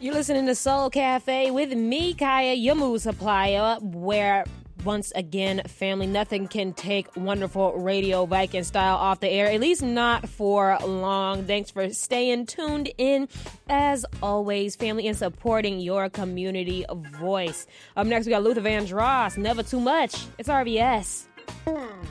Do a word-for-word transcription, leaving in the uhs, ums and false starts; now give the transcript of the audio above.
You're listening to Soul Cafe with me, Kaya, your mood supplier, where once again, family, nothing can take wonderful Radio Viking style off the air, at least not for long. Thanks for staying tuned in, as always, family, and supporting your community voice. Up next, we got Luther Vandross, Never Too Much. It's R B S.